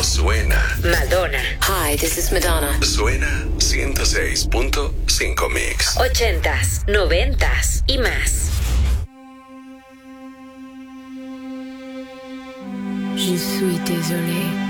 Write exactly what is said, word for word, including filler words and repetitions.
Suena. Madonna. Hi, this is Madonna. Suena ciento seis punto cinco Mix. Ochentas, noventas y más. Je suis désolée.